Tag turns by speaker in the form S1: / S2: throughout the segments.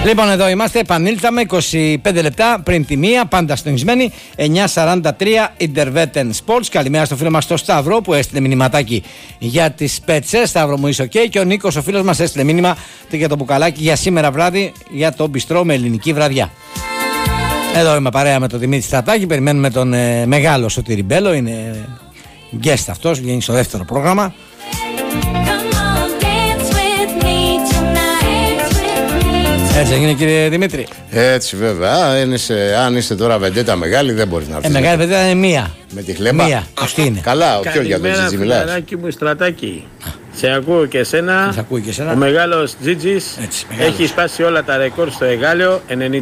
S1: Λοιπόν, εδώ είμαστε, επανήλθαμε 25 λεπτά πριν τη μία, πάντα συντονισμένοι. 9:43 Interveten Sports. Καλημέρα στο φίλο μας στο Σταύρο που έστειλε μηνυματάκι για τις πέτσες. Σταύρο μου, είσαι ok. Και ο Νίκος, ο φίλος μας, έστειλε μήνυμα για το μπουκαλάκι για σήμερα βράδυ για το μπιστρό με ελληνική βραδιά. Εδώ είμαι παρέα με τον Δημήτρη Στρατάκη. Περιμένουμε τον μεγάλο Σωτήρη Μπέλο. Είναι guest αυτός, βγαίνει στο δεύτερο πρόγραμμα. Έτσι έγινε, κύριε Δημήτρη.
S2: Έτσι βέβαια. Αν είστε τώρα βεντέτα μεγάλη, δεν μπορεί να έρθει.
S1: Μεγάλη βεντέτα είναι μία.
S2: Με τη χλέμπα.
S1: Μία. Αυτή είναι.
S2: Καλά, ο πιο για τον Τζιτζι μιλάς.
S3: Καλημέρα, μου Στρατάκη. Σε ακούω και εσένα.
S1: Σε ακούω και εσένα.
S3: Ο μεγάλος Τζιτζις έχει σπάσει όλα τα ρεκόρ στο Εγάλεο.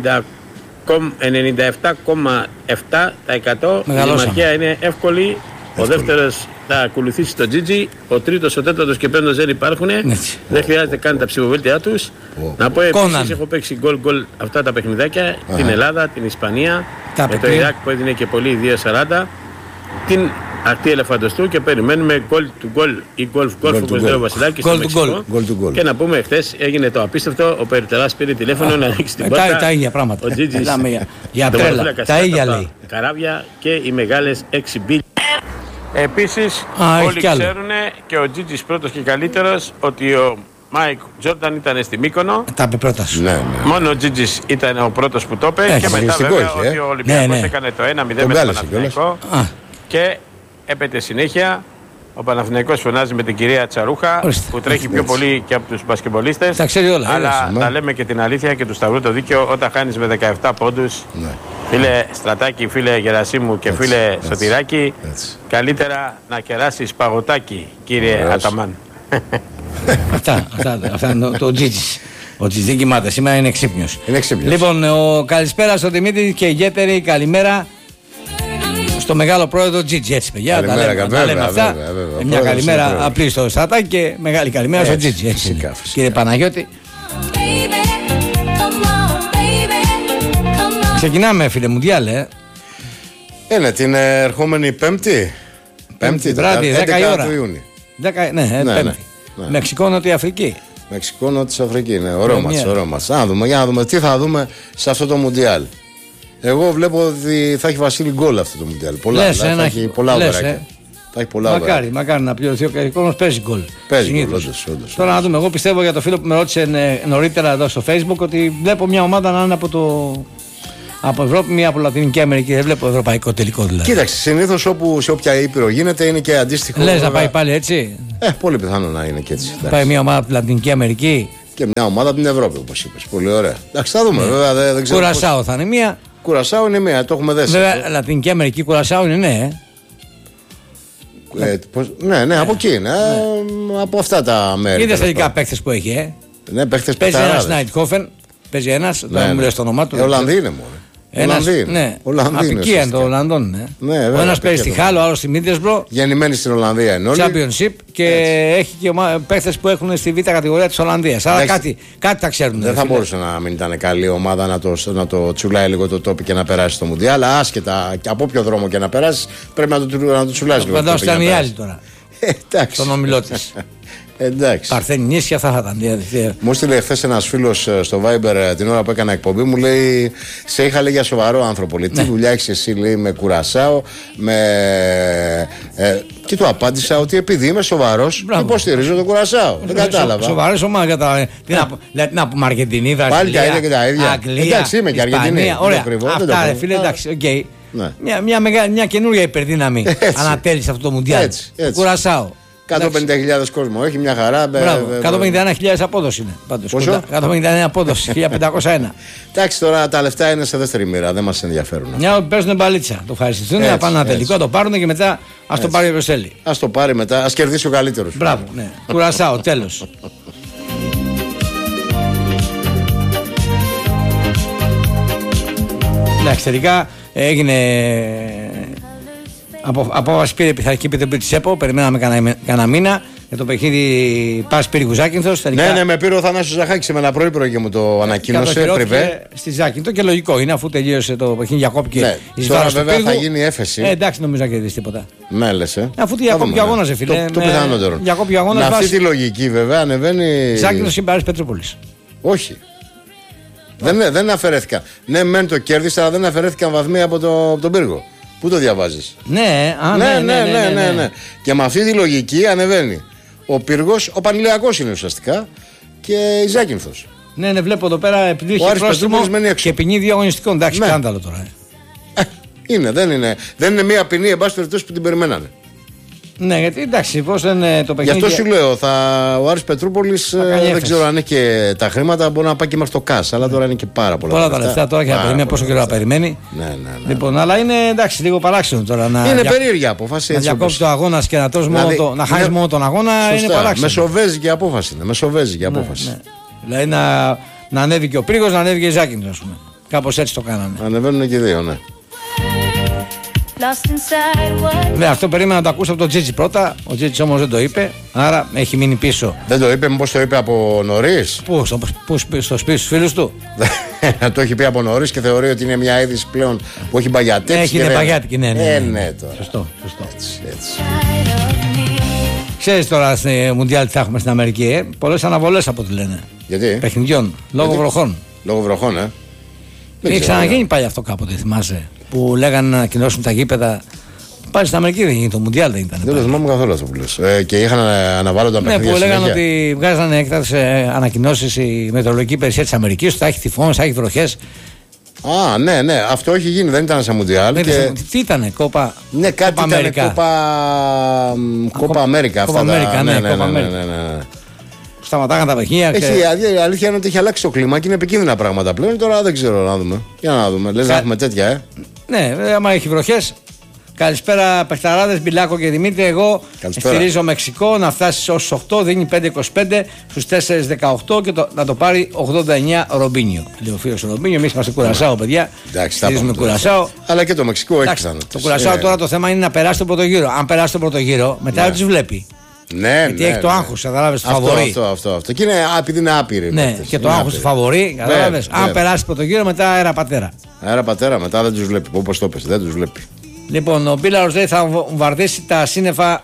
S3: 97,7%. Η δημαρχία είναι εύκολη. Ο δεύτερος θα ακολουθήσει τον Τζιτζι. Ο τρίτος, ο τέταρτος και πέμπτος δεν υπάρχουν. Δεν χρειάζεται καν τα ψηφοβέλτια τους. Να πω επίσης, έχω παίξει γκολ αυτά τα παιχνιδάκια. Την Ελλάδα, την Ισπανία, με το Ιράκ που έδινε και πολύ 2-40. Την ακτή Ελεφαντοστού και περιμένουμε goal to goal ή golf όπως λέει ο Βασιλάκης στο Μεξικό. Και να πούμε, χθες έγινε το απίστευτο. Ο Περιτεράς πήρε τηλέφωνο να ανοίξει την πόρτα.
S1: Τα ίδια πράγματα.
S3: Ο Τζιτζις,
S1: για τρέλα. Τα ίδια λέει.
S3: Καράβια και οι μεγάλες 6 μπίλ. Επίσης, όλοι ξέρουν και ο Τζιτζις πρώτος και καλύτερος ότι ο Μάικ Τζόρνταν ήταν στη Μύκονο.
S1: Τα είπε πρώτος.
S2: Ναι.
S3: Μόνο ο Τζιτζις ήταν ο πρώτος που το είπε. Και μετά βέβαια ότι ο Ολυμπιακός έκανε το 1-0 με τον Παναθηναϊκό. Και έπεται συνέχεια. Ο Παναθηναϊκός φωνάζει με την κυρία Τσαρούχα που τρέχει πιο πολύ και από τους μπασκετμπολίστες.
S1: Τα ξέρει όλα.
S3: Αλλά να λέμε και την αλήθεια και του Σταυρού το δίκαιο. Όταν χάνεις με 17 πόντους, φίλε Στρατάκη, φίλε Γερασίμου και φίλε Σωτηράκη, καλύτερα να κεράσεις παγωτάκι, κύριε Αταμάν.
S1: Αυτά το Τζιτζις. Ο Τζιτζις δεν κοιμάται, σήμερα είναι ξύπνιος. Λοιπόν, καλησπέρα στον Δημήτρη και ιδιαίτερη καλημέρα στο μεγάλο πρόεδρο Τζιτζι. Έτσι, παιδιά, τα λέμε αυτά. Μια καλημέρα απλή στο Στρατάκη και μεγάλη καλημέρα στο Τζιτζι. Κύριε Παναγιώτη. Ξεκινάμε, φίλε μου, διάλε.
S2: Είναι την ερχόμενη Πέμπτη.
S1: Βράδυ, 10 η ώρα. Ναι, Πέμπτη. Μεξικό, Νότια Αφρική.
S2: Μεξικό, Νότια Αφρική, ναι, ωραίο μας. Για να δούμε τι θα δούμε σε αυτό το Μουντιάλ. Εγώ βλέπω ότι θα έχει Βασίλη γκολ αυτό το Μουντιάλ. Θα έχει πολλά οβεράκια.
S1: Μακάρι να πληρωθεί ο κόσμος, παίζει γκολ.
S2: Παίζει γκολ, όντως.
S1: Τώρα να δούμε. Εγώ πιστεύω για το φίλο που με ρώτησε νωρίτερα εδώ στο Facebook ότι βλέπω μια ομάδα να είναι από Ευρώπη, μία από Λατινική Αμερική. Δεν βλέπω ευρωπαϊκό τελικό δηλαδή.
S2: Κοίταξε, συνήθως σε όποια ήπειρο γίνεται είναι και αντίστοιχο.
S1: Λες να πάει πάλι έτσι.
S2: Πολύ πιθανό να είναι και έτσι.
S1: Να πάει μια ομάδα από τη Λατινική Αμερική.
S2: Και μια ομάδα από την Ευρώπη, όπως είπες. Πολύ ωραία. Εντάξει, θα δούμε. Βέβαια, δεν ξέρω.
S1: Κουρασάο θα είναι μία.
S2: Κουρασάο είναι μία, το έχουμε δέσει.
S1: Βέβαια, Λατινική Αμερική Κουρασάο είναι
S2: ναι, από εκεί είναι. Από αυτά τα μέρη.
S1: Είδες τελικά παίκτες που έχει,
S2: Ναι, παίκτες
S1: παίζει ένας Νάιτχόφεν, παίζει ένας, δεν μου λες το όνομά του.
S2: Ολλανδί είναι μόνο.
S1: Ναι, απικία των Ολλανδών.
S2: Ο
S1: ένας παίζει στη Χάλο, ο άλλος στη Μίντεσμπρο.
S2: Γεννημένοι στην Ολλανδία είναι όλοι.
S1: Championship και έχει και παίχτες που έχουν στη β' κατηγορία της Ολλανδίας. Άρα κάτι τα ξέρουν.
S2: Δεν θα μπορούσε να μην ήταν καλή ομάδα να το τσουλάει λίγο το τόπι και να περάσει στο Μουντιάλ. Αλλά άσχετα και από όποιο δρόμο και να περάσει, πρέπει να το τσουλάει λίγο.
S1: Φαντάζομαι ήταν οι άλλοι τώρα. Στον ομιλό της.
S2: Εντάξει.
S1: Παρθένη νήσια θα ήταν.
S2: Μου έστειλε χθες ένας φίλος στο Viber την ώρα που έκανα εκπομπή. Μου λέει: σε είχα λέει για σοβαρό άνθρωπο. Λέει, τι δουλειά έχεις εσύ, λέει, με Κουρασάο. Και του απάντησα ότι επειδή είμαι σοβαρός, υποστηρίζω τον Κουρασάο. Δεν κατάλαβα.
S1: Σοβαρές ομάδες. Τι να πούμε, Αργεντινή, Βραζιλία.
S2: Πάλι τα ίδια και τα ίδια. Εντάξει, είμαι και Αργεντινή.
S1: Ωραία. Αυτά, ρε φίλε, εντάξει, οκ. Μια καινούργια υπερδύναμη ανατέλει αυτό το Μουντιάλ. Κουρασάο.
S2: 150.000 κόσμο, έχει μια χαρά.
S1: 151.000 απόδοση είναι.
S2: Πόσο?
S1: 151 απόδοση, 1501.
S2: Εντάξει, τώρα τα λεφτά είναι σε δεύτερη μοίρα, δεν μας ενδιαφέρουν.
S1: Μια παίζουν μπαλίτσα. Το ευχαριστηθούν, να πάνε ένα τελικό, το πάρουν και μετά ας το πάρει ο Ρωσέλη.
S2: Ας το πάρει μετά, ας κερδίσει ο καλύτερος.
S1: Μπράβο, ναι. Κουρασάο, τέλος. Εντάξει, τελικά έγινε. Απόφαση πήρε η Πειθαρχική Επιτροπή της ΕΠΟ. Περιμέναμε κανένα μήνα για το παιχνίδι Πας Πύργου Ζάκυνθος.
S2: Ναι, με πήρε ο Θανάσιος Ζαχάκης με ένα πρωί και μου το ανακοίνωσε.
S1: Στη Ζάκυνθο και λογικό είναι αφού τελείωσε το παιχνίδι διακόπηκε.
S2: Ναι, τώρα βέβαια θα γίνει έφεση.
S1: Εντάξει, νομίζω να κερδίσει τίποτα.
S2: Ναι, λες.
S1: Αφού διακόπηκε αγώναζε, φίλε.
S2: Το πιθανότερο.
S1: Με
S2: αυτή τη λογική βέβαια ανεβαίνει.
S1: Ζάκυνθος ή Μπάρις Πετρούπολης.
S2: Όχι. Δεν αφαιρέθηκαν. Ναι, μεν το κέρδισα, αλλά δεν αφαιρέθηκαν βαθμοί από τον πύργο. Πού το διαβάζεις?
S1: Ναι.
S2: Και με αυτή τη λογική ανεβαίνει ο πύργος, ο Πανηλιακός είναι ουσιαστικά και η Ζάκυνθος.
S1: Ναι, βλέπω εδώ πέρα επειδή έχει πρόστιμο και ποινή 2 αγωνιστικών. Εντάξει, σκάνδαλο τώρα.
S2: Δεν είναι μια ποινή, εν πάση περιπτώσει, που την περιμένανε.
S1: Ναι, γιατί εντάξει, πώς δεν το παιχνίδι.
S2: Γι' αυτό σου λέω, ο Άρης Πετρούπολης δεν ξέρω αν έχει και τα χρήματα, μπορεί να πάει και μέχρι το ΚΑΣ, αλλά τώρα είναι και πάρα πολλά.
S1: Πολλά τα λεφτά τώρα και να περιμένει πόσο καιρό να περιμένει.
S2: Ναι.
S1: Λοιπόν, αλλά είναι εντάξει, λίγο παράξενο τώρα να.
S2: Είναι περίεργη απόφαση.
S1: Να διακόψει το αγώνα και να χάσει μόνο τον αγώνα είναι παράξενο.
S2: Μεσοβέζικη απόφαση.
S1: Δηλαδή να ανέβει και ο Πρίγος, να ανέβει και η Ζάκυνθος, ας πούμε. Κάπως έτσι το κάνανε.
S2: Ανεβαίνουν και οι δύο, ναι.
S1: Ναι, αυτό περίμενα να το ακούσω από τον Τζίτζι πρώτα. Ο Τζίτζι όμως δεν το είπε, άρα έχει μείνει πίσω.
S2: Δεν το είπε, μήπως το είπε από νωρίς?
S1: Πού στο σπίτι στους φίλους του?
S2: Το έχει πει από νωρίς και θεωρεί ότι είναι μια είδηση πλέον που έχει μπαγιατέψει.
S1: Είναι μπαγιάτικη, ναι.
S2: Τώρα.
S1: Σωστό. Έτσι. Ξέρεις τώρα στη Μουντιάλ τι θα έχουμε στην Αμερική, πολλές αναβολές από ό,τι λένε.
S2: Γιατί?
S1: Παιχνιδιών, λόγω βροχών.
S2: Λόγω βροχών,
S1: Είχε ξαναγίνει πάλι αυτό κάποτε, θυμάσαι, που λέγανε να ανακοινώσουν τα γήπεδα. Πάλι στην Αμερική δεν γίνει, το Μουντιάλ δεν ήταν.
S2: Δεν το θυμάμαι καθόλου αυτό που λες. Και είχαν αναβάλλοντα παιχνίδια.
S1: Ναι, που λέγανε ότι βγάζανε έκτατες ανακοινώσεις η μετεωρολογική υπηρεσία της Αμερικής, ότι θα έχει τυφώνες, θα έχει βροχές.
S2: Ναι, αυτό έχει γίνει, δεν ήταν σαν Μουντιάλ.
S1: Τι ήτανε, Κόπα?
S2: Ναι, κάτι ήταν Κόπα Αμέρικα.
S1: Κόπα Αμέρικα, ναι. Σταματάγαν τα παιχνίδια.
S2: Η αλήθεια είναι ότι έχει αλλάξει το κλίμα και είναι επικίνδυνα πράγματα πλέον. Τώρα δεν ξέρω να δούμε. Για να δούμε. Λες να έχουμε τέτοια,
S1: Ναι, άμα έχει βροχές. Καλησπέρα, παιχταράδες, Μπιλάκο και Δημήτρη. Εγώ στηρίζω Μεξικό να φτάσει ως 8, δίνει 5-25 στους 4-18 και να το πάρει 89 Ρομπίνιο. Λέει ο φίλος Ρομπίνιο, εμείς είμαστε Κουρασάο, παιδιά.
S2: Στηρίζουμε
S1: Κουρασάο.
S2: Αλλά και το Μεξικό έχει πιθανότητες.
S1: Το Κουρασάο τώρα το θέμα είναι να περάσει το πρώτο γύρο. Αν περάσει το πρώτο γύρο, μετά δεν τους βλέπει.
S2: Γιατί
S1: έχει το άγχος, κατάλαβες, του φαβορί.
S2: Αυτό. Και είναι επειδή είναι άπειροι.
S1: Ναι, και το άγχος του φαβορί, κατάλαβες. Αν περάσει πρώτο γύρο, μετά αέρα πατέρα.
S2: Αέρα πατέρα, μετά δεν τους βλέπει. Όπως το πες, δεν τους βλέπει.
S1: Λοιπόν, ο Μπίλαρος λέει θα βαρδίσει τα σύννεφα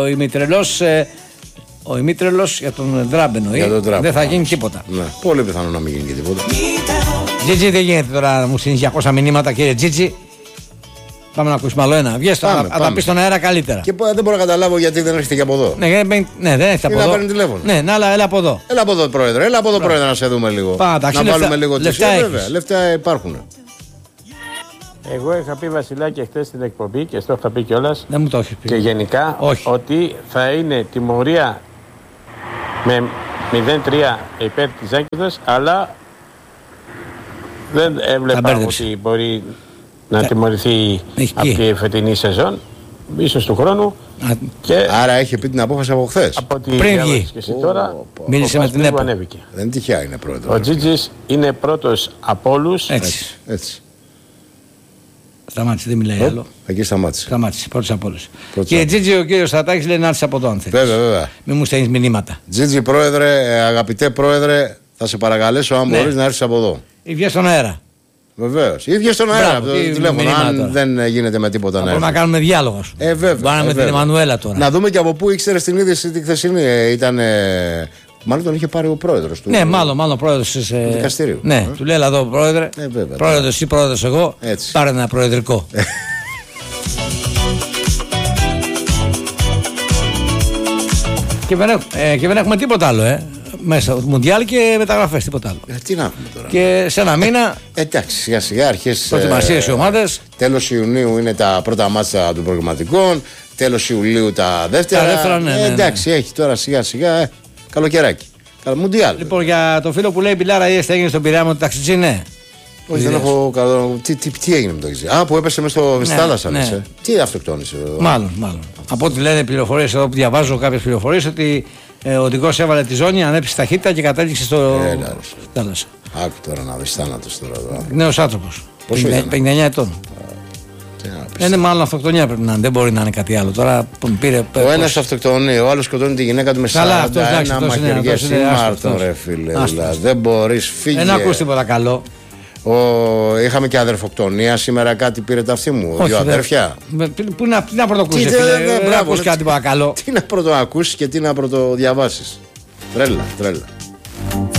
S1: ο ημίτρελος για τον Ντράμπ δεν θα γίνει τίποτα.
S2: Ναι, πολύ πιθανό να μην γίνει και τίποτα.
S1: Τζίτζι, δεν γίνεται τώρα να μου στείλεις 200 μηνύματα, κύριε Τζίτζι. Πάμε να ακούσουμε άλλο ένα. Βγες να τα πεις στον αέρα καλύτερα.
S2: Και δεν μπορώ να καταλάβω γιατί δεν έρχεται και από εδώ.
S1: Ναι, δεν έρχεται από εδώ.
S2: Να παίρνει τηλέφωνο.
S1: Ναι, αλλά έλα από εδώ.
S2: Έλα από εδώ, πρόεδρε. Έλα από εδώ, πρόεδρε, να σε δούμε λίγο. Να βάλουμε λίγο λεφτά υπάρχουν.
S3: Εγώ είχα πει, Βασιλάκη, χτες στην εκπομπή και στο είχα πει κιόλας.
S1: Δεν μου το έχεις πει.
S3: Και γενικά ότι θα είναι τιμωρία με 0-3 υπέρ της Ζάκυνθος, αλλά δεν έβλεπα ότι μπορεί να τιμωρηθεί από τη φετινή σεζόν, ίσως του χρόνου.
S2: Άρα έχει πει την απόφαση από χθες.
S1: Πριν βγει.
S3: Και εσύ τώρα
S1: μίλησε με την ΕΠΟ.
S2: Δεν είναι τυχαία, είναι πρόεδρο.
S3: Ο Τζίτζης είναι πρώτος από όλους.
S1: Έτσι. Σταμάτησε, δεν μιλάει άλλο.
S2: Εκεί σταμάτησε.
S1: Πρώτος από όλους. Κύριε Τζίτζι, ο κύριος Στρατάκης λέει να έρθεις από εδώ αν θέλεις.
S2: Βέβαια.
S1: Μην μου στέλνεις μηνύματα.
S2: Τζίτζι, πρόεδρε, αγαπητέ πρόεδρε, θα σε παρακαλέσω αν μπορείς να έρθεις από εδώ.
S1: Ή βγες στον αέρα.
S2: Βεβαίως. Ή βγες στον αέρα από το τηλέφωνο. Αν δεν γίνεται με τίποτα να έρθει.
S1: Μπορούμε να κάνουμε διάλογο.
S2: Βέβαια.
S1: Πάμε με την Εμμανουέλα τώρα.
S2: Να δούμε και από πού ήξερες την είδηση τη χθεσινή. Ήταν. Μάλλον τον είχε πάρει ο πρόεδρος του.
S1: Ναι, μάλλον πρόεδρος του
S2: δικαστηρίου.
S1: Ναι, του λέει εδώ πρόεδρε. Πρόεδρος ή πρόεδρος εγώ. Πάρε ένα προεδρικό. Και δεν έχουμε τίποτα άλλο, μέσα. Μουντιάλ και μεταγραφές, τίποτα άλλο.
S2: Τι να έχουμε τώρα.
S1: Και σε ένα μήνα.
S2: Εντάξει, σιγά σιγά αρχές.
S1: Προετοιμασίες οι ομάδες.
S2: Τέλος Ιουνίου είναι τα πρώτα μάτσα των προγραμματικών. Τέλος Ιουλίου τα δεύτερα.
S1: Τα δεύτερα, ναι.
S2: Εντάξει, έχει τώρα σιγά σιγά. Καλοκαιράκι. Μουντιάλ.
S1: Λοιπόν, για το φίλο που λέει Πιλάρα, τι έγινε στον Πειραιά με το ταξιτζή, ναι.
S2: Όχι, δεν έχω καλό. Τι έγινε με το ταξιτζή. Που έπεσε μέσα στη θάλασσα. Ναι. Τι αυτοκτόνησε.
S1: Μάλλον. Από ό,τι λένε πληροφορίες εδώ που διαβάζω κάποιες πληροφορίες ότι ο οδηγός έβαλε τη ζώνη, ανέπτυξε ταχύτητα και κατέληξε στο θάλασσα.
S2: Άκου τώρα να δεις θάνατος τώρα.
S1: Νέος άνθρωπος. 59 ετών. Είναι μάλλον αυτοκτονία πρέπει να είναι. Δεν μπορεί να είναι κάτι άλλο. Τώρα πήρε.
S2: Ο ένας αυτοκτονεί, ο άλλος σκοτώνει τη γυναίκα του με 41 μαχαιριές. Μάρτον, ρε φίλε. Δεν μπορείς, φύγε.
S1: Δεν ακούς τίποτα καλό.
S2: Είχαμε και αδερφοκτονία. Σήμερα κάτι πήρε τα αυτή μου. Δύο αδέρφια.
S1: Πού να πρωτοακούσεις, δεν ακούς κάτι παρακαλώ.
S2: Τι να πρωτοακούσεις και τι να πρωτοδιαβάσεις. Τρέλα.